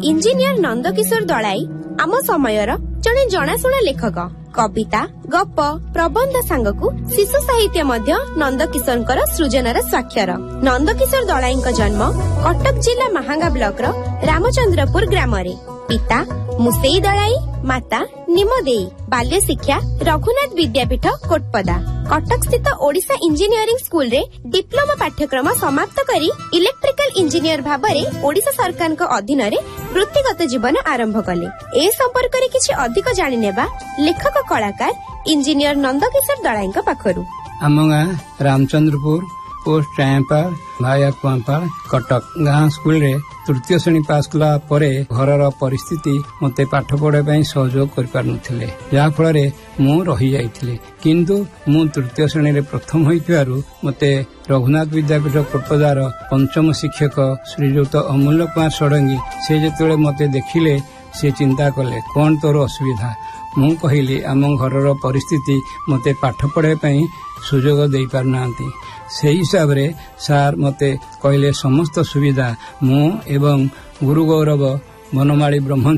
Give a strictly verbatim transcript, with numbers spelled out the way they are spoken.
Engineer Nandkishore Dalai आम समयर जड़े जनाशुना लेखक। कविता गप प्रबंध सांगकु शिशु साहित्य मध्य नंदकिशोर सृजनर स्वाक्षर। नंदकिशोर दलाई जन्म कटक जिला महांगा ब्लॉक रो रामचंद्रपुर ग्राम रे। पिता मुसेई दलाई, माता निमदेई। बाल्य शिक्षा रघुनाथ विद्यापीठ कोटपदा। कटक स्थित ओडिशा इंजीनियरिंग स्कूल रे डिप्लोमा पाठ्यक्रम समाप्त करी इलेक्ट्रिकल इंजीनियर भाबरे ओडिशा सरकार को अधीन रे वृत्तिगत जीवन आरंभ कले। ए संपर्क रे किछि अधिक जानि नेबा लेखक कलाकार इंजीनियर नंदकिशोर दलाई पाखरु। आम गाँ रामचंद्रपुर पोस्ट चायपा भाया कुआपा कटक गाँ स्कूल रे तृतीय श्रेणी पास कला परे घरर परिस्थिति मते पाठ पढ़ा ପାଇଁ सहयोग कर पार नथिले, जा फल रे मु रही जाइथिले। किंतु मु तृतीय श्रेणी रे प्रथम होइथिबारु मते रघुनाथ विद्यापीठ कोटपदार पंचम शिक्षक श्रीयुक्त अमूल्य कुमार षडंगी से जेतेबेले मते देखिले से चिंता कले कोन तोर असुविधा। मु कहिली आम घरर परिस्थिति मते पाठ पढ़ा ପାଇଁ सुजोग दे पार नांती। से हिसाब रे सार मते कहले समस्त सुविधा मु एवं गुरु गौरव बनमाली ब्रह्म